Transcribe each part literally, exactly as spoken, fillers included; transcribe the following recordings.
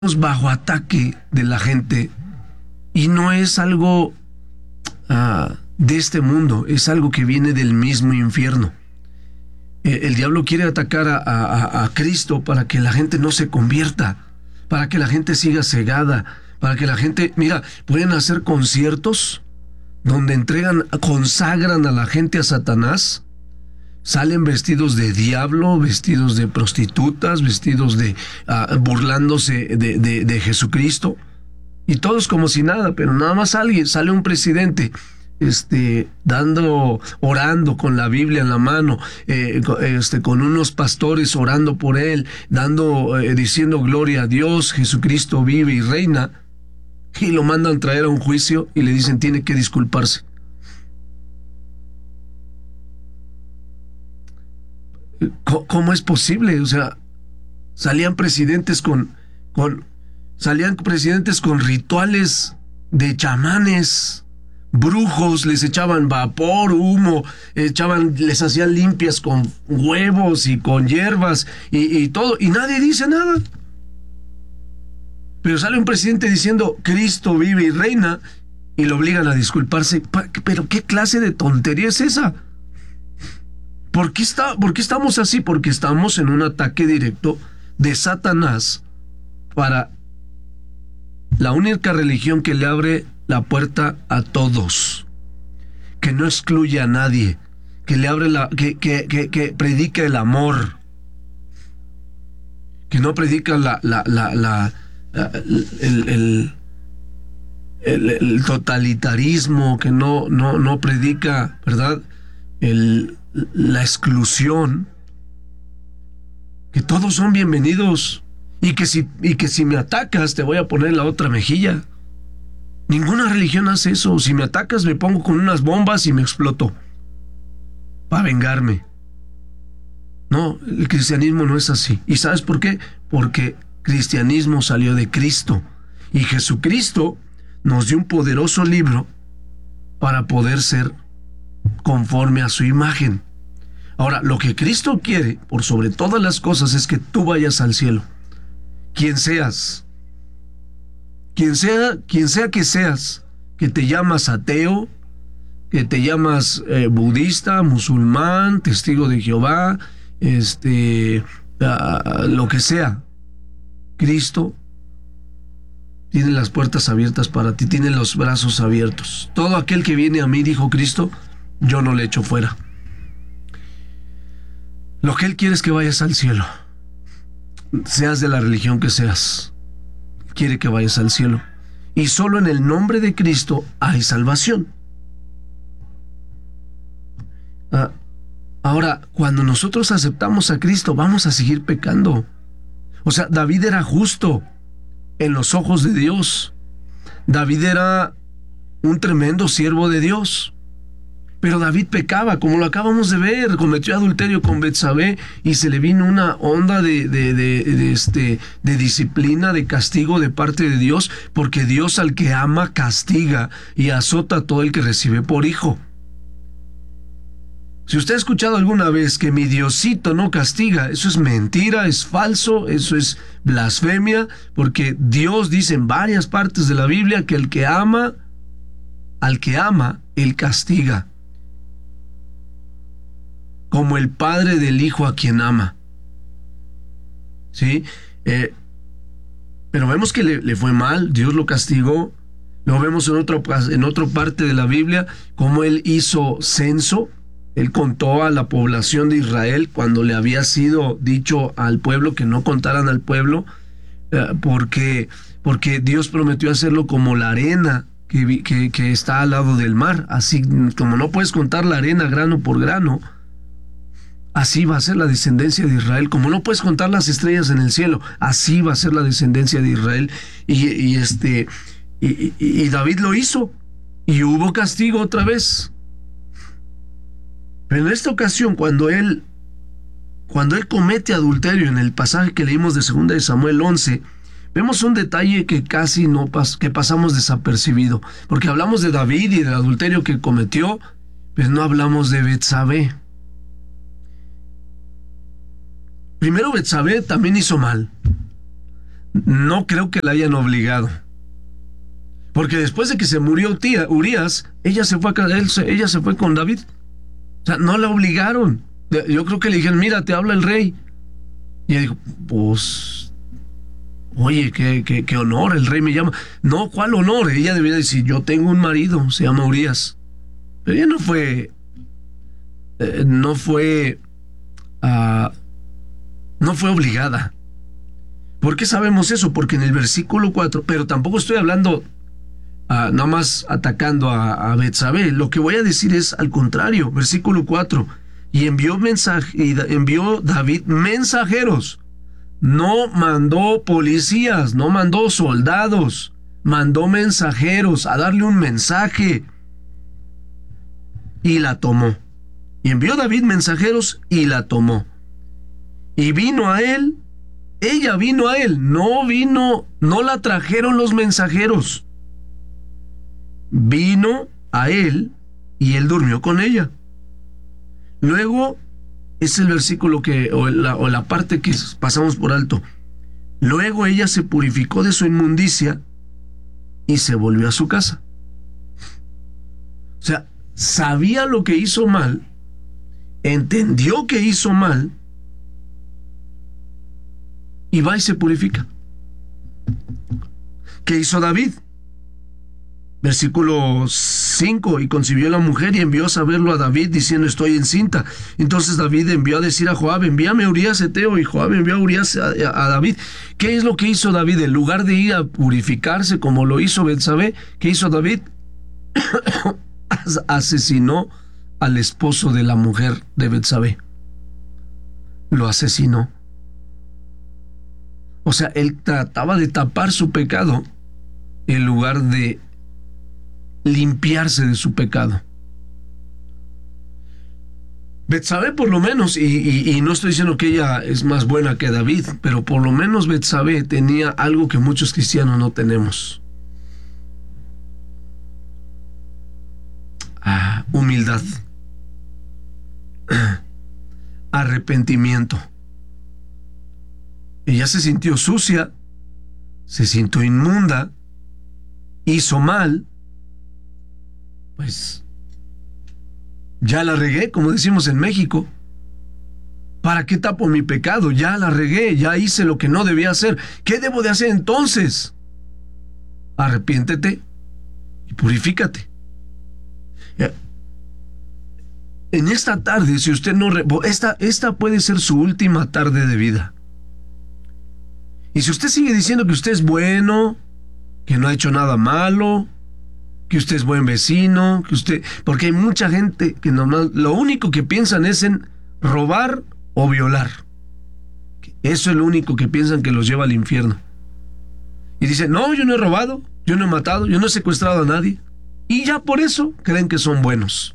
bajo ataque de la gente y no es algo uh, de este mundo, es algo que viene del mismo infierno. Eh, el diablo quiere atacar a, a, a Cristo para que la gente no se convierta, para que la gente siga cegada, para que la gente, mira, pueden hacer conciertos donde entregan, consagran a la gente a Satanás. Salen vestidos de diablo, vestidos de prostitutas, vestidos de uh, burlándose de, de, de Jesucristo, y todos como si nada, pero nada más alguien, sale un presidente este, dando, orando con la Biblia en la mano, eh, este, con unos pastores orando por él, dando, eh, diciendo gloria a Dios, Jesucristo vive y reina, y lo mandan traer a un juicio y le dicen tiene que disculparse. ¿Cómo es posible? O sea, salían presidentes con, con, salían presidentes con rituales de chamanes, brujos, les echaban vapor, humo, echaban, les hacían limpias con huevos y con hierbas y, y todo, y nadie dice nada. Pero sale un presidente diciendo Cristo vive y reina y lo obligan a disculparse. ¿Pero qué clase de tontería es esa? ¿Por qué, está, ¿Por qué estamos así? Porque estamos en un ataque directo de Satanás para la única religión que le abre la puerta a todos, que no excluye a nadie, que le abre la, que, que, que, que predica el amor, que no predica la, la, la, la, la el, el, el, el totalitarismo, que no, no, no predica, ¿verdad? El la exclusión, que todos son bienvenidos y que si y que si me atacas te voy a poner la otra mejilla. Ninguna religión hace eso. Si me atacas me pongo con unas bombas y me exploto para vengarme. No, el cristianismo no es así. ¿Y sabes por qué? Porque cristianismo salió de Cristo y Jesucristo nos dio un poderoso libro para poder ser conforme a su imagen. Ahora, lo que Cristo quiere, por sobre todas las cosas, es que tú vayas al cielo. Quien seas, quien sea, quien sea que seas, que te llamas ateo, que te llamas eh, budista, musulmán, testigo de Jehová, este, uh, lo que sea, Cristo tiene las puertas abiertas para ti, tiene los brazos abiertos. Todo aquel que viene a mí, dijo Cristo, yo no le echo fuera. Lo que Él quiere es que vayas al cielo. Seas de la religión que seas, quiere que vayas al cielo. Y solo en el nombre de Cristo hay salvación. Ah, ahora, cuando nosotros aceptamos a Cristo, vamos a seguir pecando. O sea, David era justo en los ojos de Dios. David era un tremendo siervo de Dios. Pero David pecaba, como lo acabamos de ver, cometió adulterio con Betsabé y se le vino una onda de, de, de, de, este, de disciplina, de castigo de parte de Dios, porque Dios al que ama castiga y azota a todo el que recibe por hijo. Si usted ha escuchado alguna vez que mi Diosito no castiga, eso es mentira, es falso, eso es blasfemia, porque Dios dice en varias partes de la Biblia que el que ama, al que ama, Él castiga, como el padre del hijo a quien ama. ¿Sí? Eh, pero vemos que le, le fue mal, Dios lo castigó. Lo vemos en, otro, en otra parte de la Biblia, como Él hizo censo. Él contó a la población de Israel cuando le había sido dicho al pueblo que no contaran al pueblo, eh, porque, porque Dios prometió hacerlo como la arena que, que, que está al lado del mar. Así como no puedes contar la arena grano por grano, así va a ser la descendencia de Israel. Como no puedes contar las estrellas en el cielo, así va a ser la descendencia de Israel. Y, y este y, y, y David lo hizo, y hubo castigo otra vez. Pero en esta ocasión, cuando él cuando él comete adulterio, en el pasaje que leímos de segunda de Samuel once, vemos un detalle que casi no pas, que pasamos desapercibido, porque hablamos de David y del adulterio que cometió, pero no hablamos de Betsabé. Primero, Betsabé también hizo mal. no creo que la hayan obligado. Porque después de que se murió tía, Urías, ella se fue a, él, ella se fue con David. O sea, no la obligaron. Yo creo que le dijeron, mira, te habla el rey. Y ella dijo, pues, oye, qué, qué, qué honor, el rey me llama. No, ¿cuál honor? Ella debería decir, yo tengo un marido, se llama Urías. Pero ella no fue, eh, no fue, uh, no fue obligada. ¿Por qué sabemos eso? Porque en el versículo cuatro, pero tampoco estoy hablando Uh, nada más atacando a, a Betsabé. Lo que voy a decir es al contrario. Versículo cuatro. Y envió, mensaje, y envió David mensajeros. No mandó policías, no mandó soldados. Mandó mensajeros a darle un mensaje. Y la tomó. Y envió David mensajeros y la tomó. Y vino a él. Ella vino a él. No vino, no la trajeron los mensajeros. Vino a él y él durmió con ella. Luego es el versículo que, o la, o la parte que pasamos por alto. Luego ella se purificó de su inmundicia y se volvió a su casa. O sea, sabía lo que hizo mal, entendió que hizo mal y va y se purifica. ¿Qué hizo David? Versículo cinco, y concibió la mujer y envió a saberlo a David diciendo, estoy encinta. Entonces David envió a decir a Joab, envíame a Urías Eteo, y Joab envió a Urías a, a, a David. ¿Qué es lo que hizo David? En lugar de ir a purificarse como lo hizo Betsabé, ¿qué hizo David? Asesinó al esposo de la mujer de Betsabé. Lo asesinó. O sea, él trataba de tapar su pecado en lugar de limpiarse de su pecado. Betsabé por lo menos, y, y, y no estoy diciendo que ella es más buena que David, pero por lo menos Betsabé tenía algo que muchos cristianos no tenemos. Ah, humildad. Arrepentimiento. Ella se sintió sucia, se sintió inmunda, hizo mal. Pues ya la regué, como decimos en México. ¿Para qué tapo mi pecado? Ya la regué, ya hice lo que no debía hacer. ¿Qué debo de hacer entonces? Arrepiéntete y purifícate. En esta tarde, si usted no... Esta, esta puede ser su última tarde de vida. Y si usted sigue diciendo que usted es bueno, que no ha hecho nada malo, que usted es buen vecino, que usted... Porque hay mucha gente que normal, lo único que piensan es en robar o violar. Eso es lo único que piensan que los lleva al infierno. Y dicen, no, yo no he robado, yo no he matado, yo no he secuestrado a nadie. Y ya por eso creen que son buenos.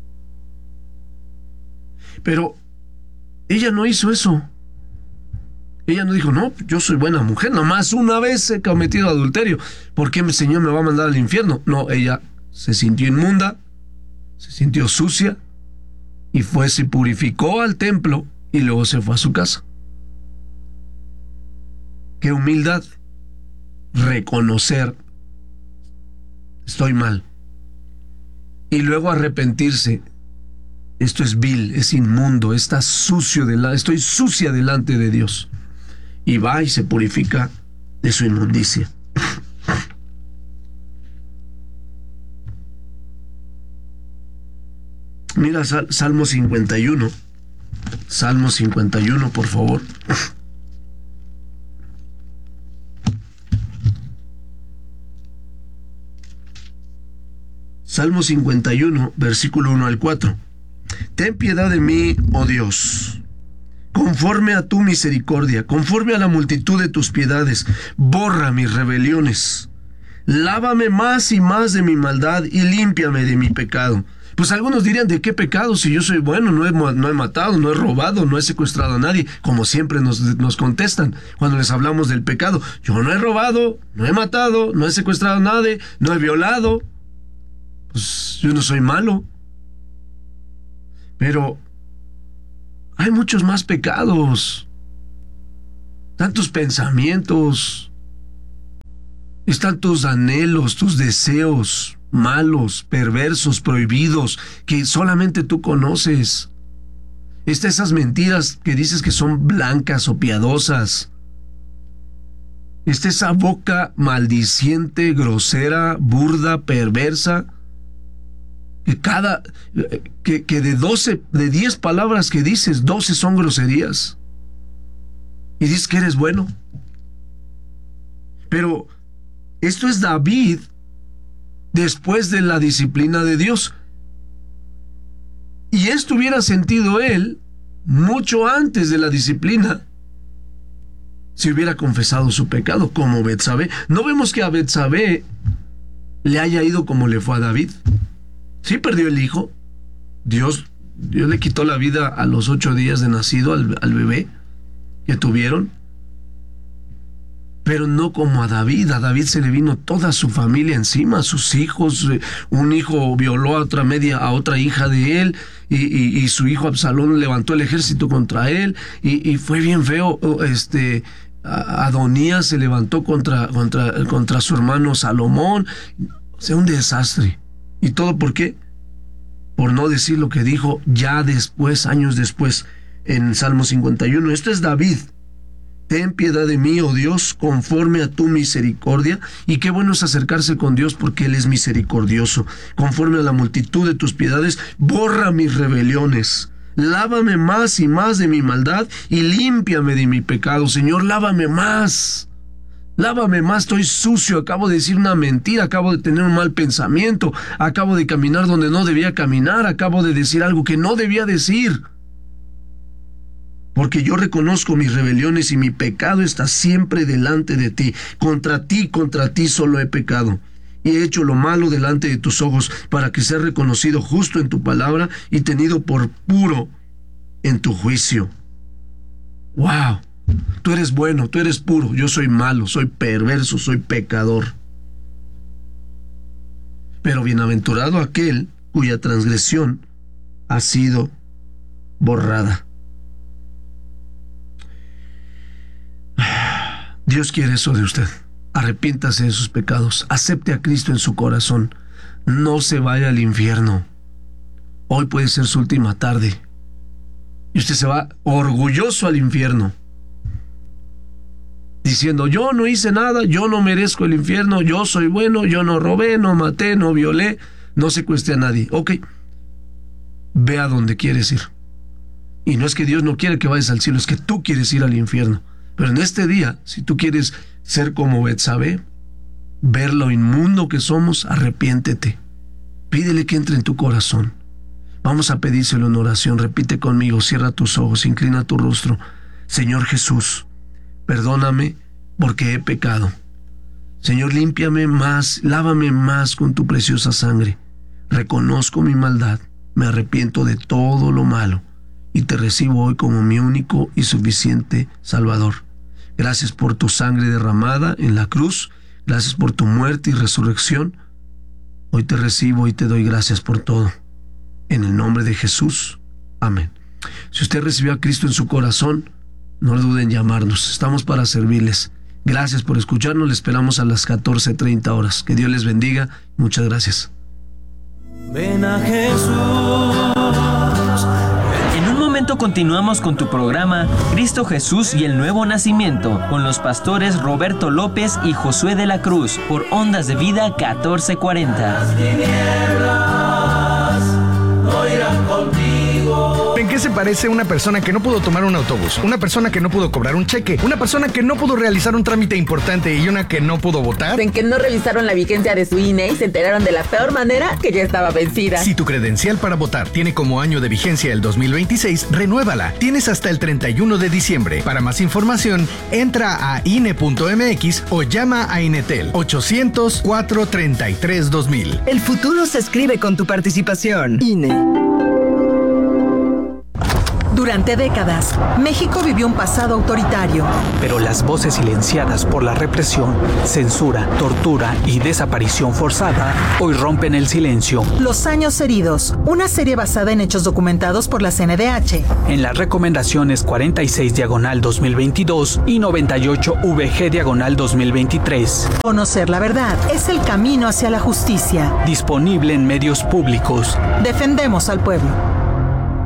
Pero ella no hizo eso. Ella no dijo, no, yo soy buena mujer, nomás una vez he cometido adulterio, ¿por qué el Señor me va a mandar al infierno? No, ella se sintió inmunda, se sintió sucia, y fue, se purificó al templo, y luego se fue a su casa. Qué humildad, reconocer, estoy mal, y luego arrepentirse. Esto es vil, es inmundo, está sucio, de la, estoy sucia delante de Dios. Y va y se purifica de su inmundicia. Mira Sal, Salmo cincuenta y uno. Salmo cincuenta y uno, por favor. Salmo cincuenta y uno, versículo uno al cuatro. Ten piedad de mí, oh Dios, conforme a tu misericordia, conforme a la multitud de tus piedades, borra mis rebeliones. Lávame más y más de mi maldad y límpiame de mi pecado. Pues algunos dirían, ¿de qué pecado? Si yo soy bueno, no he, no he matado, no he robado, no he secuestrado a nadie, como siempre nos, nos contestan cuando les hablamos del pecado. Yo no he robado, no he matado, no he secuestrado a nadie, no he violado. Pues yo no soy malo. Pero hay muchos más pecados. están tus pensamientos, están tus anhelos, tus deseos malos, perversos, prohibidos, que solamente tú conoces. Están esas mentiras que dices que son blancas o piadosas. Está esa boca maldiciente, grosera, burda, perversa, que cada que, que de doce, de diez palabras que dices, doce son groserías. Y dices que eres bueno. Pero esto es David después de la disciplina de Dios. Y esto hubiera sentido él mucho antes de la disciplina, si hubiera confesado su pecado, como Betsabé. No vemos que a Betsabé le haya ido como le fue a David. Sí perdió el hijo. Dios, Dios le quitó la vida a los ocho días de nacido al, al bebé que tuvieron. Pero no como a David. A David se le vino toda su familia encima, sus hijos. Un hijo violó a otra media, a otra hija de él, y, y, y su hijo Absalón levantó el ejército contra él, y, y fue bien feo. Este, Adonías se levantó contra, contra, contra su hermano Salomón. O sea, un desastre. ¿Y todo por qué? Por no decir lo que dijo ya después, años después, en Salmo cincuenta y uno. Esto es David. Ten piedad de mí, oh Dios, conforme a tu misericordia. Y qué bueno es acercarse con Dios porque Él es misericordioso. Conforme a la multitud de tus piedades, borra mis rebeliones. Lávame más y más de mi maldad y límpiame de mi pecado. Señor, lávame más. Lávame más, estoy sucio, acabo de decir una mentira, acabo de tener un mal pensamiento, acabo de caminar donde no debía caminar, acabo de decir algo que no debía decir. Porque yo reconozco mis rebeliones y mi pecado está siempre delante de ti. Contra ti, contra ti solo he pecado. Y he hecho lo malo delante de tus ojos para que sea reconocido justo en tu palabra y tenido por puro en tu juicio. ¡Wow! Tú eres bueno, tú eres puro. Yo soy malo, soy perverso, soy pecador. Pero bienaventurado aquel cuya transgresión ha sido borrada. Dios quiere eso de usted. Arrepiéntase de sus pecados. Acepte a Cristo en su corazón. No se vaya al infierno. Hoy puede ser su última tarde. Y usted se va orgulloso al infierno, diciendo, yo no hice nada, yo no merezco el infierno, yo soy bueno, yo no robé, no maté, no violé, no secuestré a nadie. Ok, ve a donde quieres ir. Y no es que Dios no quiere que vayas al cielo, es que tú quieres ir al infierno. Pero en este día, si tú quieres ser como Betsabé, ver lo inmundo que somos, arrepiéntete. Pídele que entre en tu corazón. Vamos a pedírselo en oración. Repite conmigo, cierra tus ojos, inclina tu rostro. Señor Jesús, perdóname porque he pecado. Señor, límpiame más, lávame más con tu preciosa sangre. Reconozco mi maldad, me arrepiento de todo lo malo y te recibo hoy como mi único y suficiente Salvador. Gracias por tu sangre derramada en la cruz. Gracias por tu muerte y resurrección. Hoy te recibo y te doy gracias por todo. En el nombre de Jesús. Amén. Si usted recibió a Cristo en su corazón, no duden en llamarnos. Estamos para servirles. Gracias por escucharnos. Le esperamos a las catorce treinta horas. Que Dios les bendiga. Muchas gracias. Ven a Jesús. En un momento continuamos con tu programa Cristo Jesús y el Nuevo Nacimiento con los pastores Roberto López y Josué de la Cruz por Ondas de Vida catorce cuarenta. Las tinieblas no irán contigo. ¿En qué se parece una persona que no pudo tomar un autobús? Una persona que no pudo cobrar un cheque, una persona que no pudo realizar un trámite importante y una que no pudo votar. En que no revisaron la vigencia de su I N E y se enteraron de la peor manera que ya estaba vencida. Si tu credencial para votar tiene como año de vigencia el dos mil veintiséis, renuévala. Tienes hasta el treinta y uno de diciembre. Para más información, entra a I N E punto M X o llama a Inetel ochocientos, cuatrocientos treinta y tres, dos mil. El futuro se escribe con tu participación. I N E. Durante décadas, México vivió un pasado autoritario. Pero las voces silenciadas por la represión, censura, tortura y desaparición forzada hoy rompen el silencio. Los años heridos, una serie basada en hechos documentados por la C N D H. En las recomendaciones cuarenta y seis diagonal dos mil veintidós y noventa y ocho V G diagonal dos mil veintitrés. Conocer la verdad es el camino hacia la justicia. Disponible en medios públicos. Defendemos al pueblo.